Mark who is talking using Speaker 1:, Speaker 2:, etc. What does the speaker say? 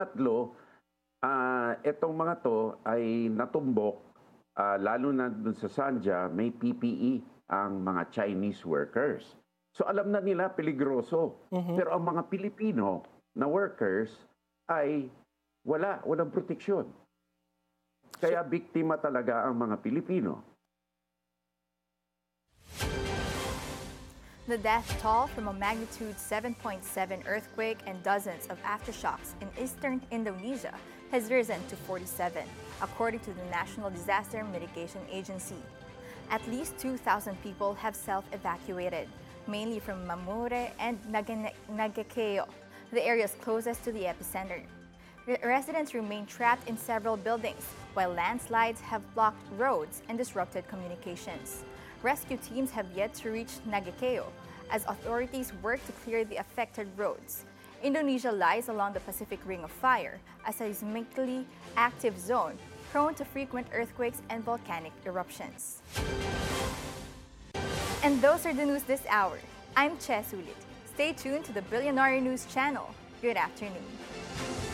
Speaker 1: Tatlo, itong mga 'to ay natumbok, lalo na dun sa Sandja, may PPE ang mga Chinese workers. So alam na nila peligroso,
Speaker 2: Mhm.
Speaker 1: pero ang mga Pilipino na workers ay walang proteksyon.
Speaker 2: So,
Speaker 1: Kaya biktima talaga ang mga Pilipino.
Speaker 3: The death toll from a magnitude 7.7 earthquake and dozens of aftershocks in eastern Indonesia has risen to 47, according to the National Disaster Mitigation Agency. At least 2,000 people have self-evacuated, mainly from Mamure and Nagakeo, the areas closest to the epicenter. Residents remain trapped in several buildings, while landslides have blocked roads and disrupted communications. Rescue teams have yet to reach Nagakeo as authorities work to clear the affected roads. Indonesia lies along the Pacific Ring of Fire, a seismically active zone prone to frequent earthquakes and volcanic eruptions. And those are the news this hour. I'm Che Sulit. Stay tuned to the Billionaire News channel. Good afternoon.